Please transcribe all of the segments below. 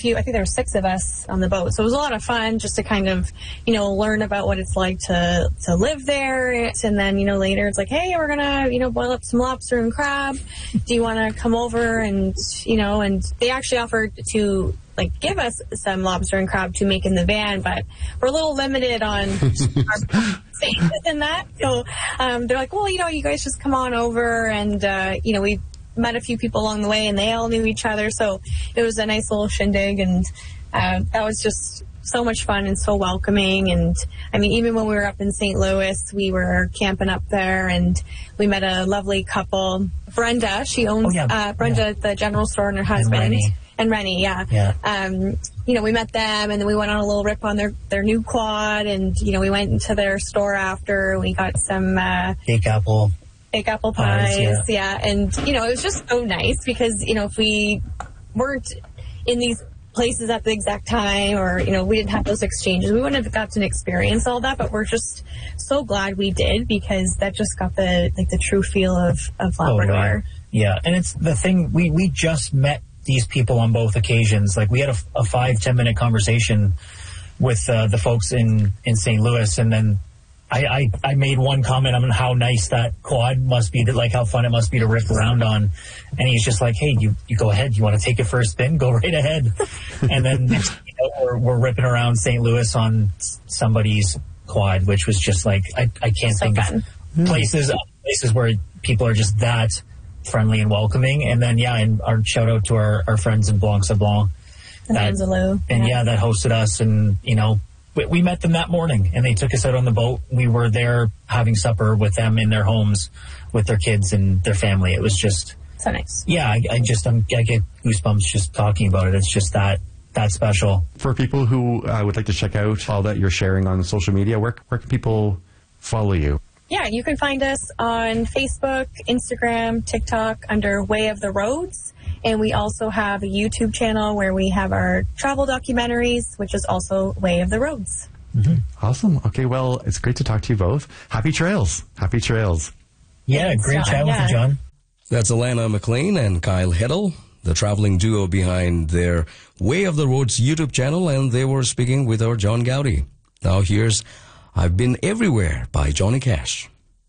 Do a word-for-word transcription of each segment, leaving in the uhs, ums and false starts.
few, I think there were six of us on the boat. So it was a lot of fun just to kind of, you know, learn about what it's like to, to live there. And then, you know, later it's like, hey, we're going to, you know, boil up some lobster and crab. Do you want to come over? And, you know, and they actually offered to, like, give us some lobster and crab to make in the van, but we're a little limited on our spaces in that. So um, they're like, well, you know, you guys just come on over. And, uh, you know, we met a few people along the way, and they all knew each other. So it was a nice little shindig, and uh, that was just so much fun and so welcoming. And I mean, even when we were up in Saint Louis, we were camping up there, and we met a lovely couple. Brenda, she owns oh, yeah. uh, Brenda, yeah. the general store, and her husband. And Rennie. And Rennie, yeah. yeah. Um, you know, we met them, and then we went on a little rip on their, their new quad, and, you know, we went into their store after. We got some uh, Bake Apple. Bake apple pies, pies yeah. yeah. And, you know, it was just so nice because, you know, if we weren't in these places at the exact time, or, you know, we didn't have those exchanges, we wouldn't have got to experience all that. But we're just so glad we did, because that just got the, like, the true feel of, of Labrador. Oh, right. Yeah. And it's the thing, we, we just met these people on both occasions. Like, we had a, a five, ten minute conversation with uh, the folks in, in Saint Louis, and then I, I, I made one comment on how nice that quad must be, that like how fun it must be to rip around on. And he's just like, hey, you, you go ahead. You want to take it for a spin? Go right ahead. And then you know, we're, we're ripping around Saint Louis on somebody's quad, which was just like, I, I can't so think fun. of places, places where people are just that friendly and welcoming. And then, yeah, and our shout out to our, our friends in Blanc Sablon. And Anzalou. And yeah. yeah, that hosted us, and, you know, we met them that morning, and they took us out on the boat. We were there having supper with them in their homes with their kids and their family. It was just so nice. Yeah, I, I just I'm, I get goosebumps just talking about it. It's just that that special. For people who uh, would like to check out all that you're sharing on social media, where where can people follow you? Yeah, you can find us on Facebook, Instagram, TikTok under Way of the Roads. And we also have a YouTube channel where we have our travel documentaries, which is also Way of the Roads. Mm-hmm. Awesome. Okay, well, it's great to talk to you both. Happy trails. Happy trails. Yeah, Thanks, great chat yeah. with you, John. That's Alana McLean and Kyle Hiddle, the traveling duo behind their Way of the Roads YouTube channel, and they were speaking with our John Gowdy. Now here's I've Been Everywhere by Johnny Cash.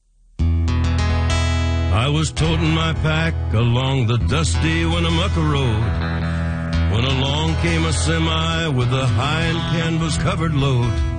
I was toting my pack along the dusty Winnemucca Road when along came a semi with a high and canvas-covered load.